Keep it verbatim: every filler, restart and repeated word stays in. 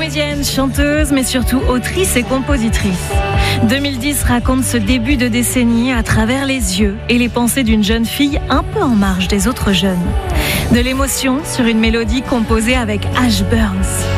Comédienne, chanteuse, mais surtout autrice et compositrice. deux mille dix raconte ce début de décennie à travers les yeux et les pensées d'une jeune fille un peu en marge des autres jeunes. De l'émotion sur une mélodie composée avec Ash Burns.